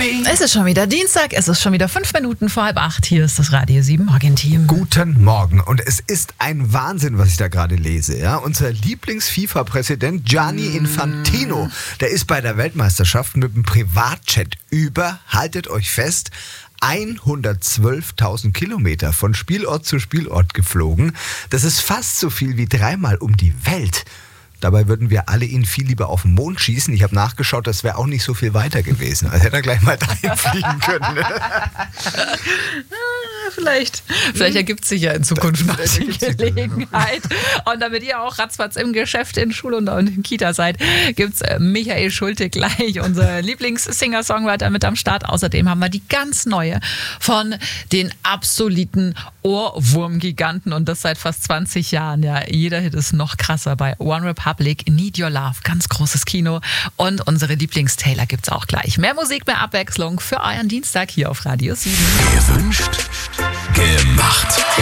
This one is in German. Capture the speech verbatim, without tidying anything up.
me. Es ist schon wieder Dienstag, es ist schon wieder fünf Minuten vor halb acht. Hier ist das Radio sieben Morgenteam. Guten Morgen. Und es ist ein Wahnsinn, was ich da gerade lese. Ja? Unser Lieblings-FIFA-Präsident Gianni Infantino, der ist bei der Weltmeisterschaft mit dem Privatjet über, haltet euch fest, hundertzwölftausend Kilometer von Spielort zu Spielort geflogen. Das ist fast so viel wie dreimal um die Welt. Dabei würden wir alle ihn viel lieber auf den Mond schießen. Ich habe nachgeschaut, das wäre auch nicht so viel weiter gewesen. Also hätte er gleich mal dahin fliegen können. Vielleicht, vielleicht ergibt sich ja in Zukunft noch die Gelegenheit. Und damit ihr auch ratzfatz im Geschäft, in Schule und in Kita seid, gibt's Michael Schulte gleich, unser Lieblings-Singer-Songwriter, mit am Start. Außerdem haben wir die ganz neue von den absoluten Ohrwurm-Giganten und das seit fast zwanzig Jahren. Ja, jeder Hit ist noch krasser bei One Republic, Need Your Love, ganz großes Kino. Und unsere Lieblings-Taylor gibt's auch gleich. Mehr Musik, mehr Abwechslung für euren Dienstag hier auf Radio sieben. Gewünscht, gemacht.